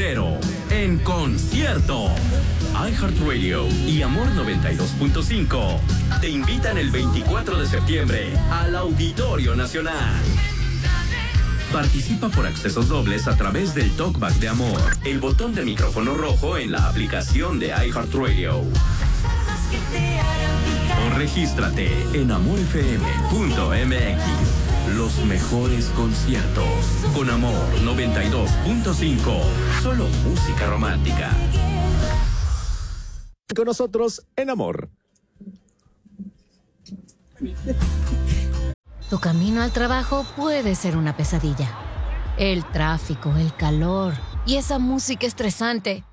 2.0 en concierto. iHeartRadio y Amor 92.5 te invitan el 24 de septiembre al Auditorio Nacional. Participa por accesos dobles a través del Talkback de Amor, el botón de micrófono rojo en la aplicación de iHeartRadio. O regístrate en amorfm.mx. Los mejores conciertos con Amor 92.5. Solo música romántica. Con nosotros en Amor. Tu camino al trabajo puede ser una pesadilla. El tráfico, el calor y esa música estresante.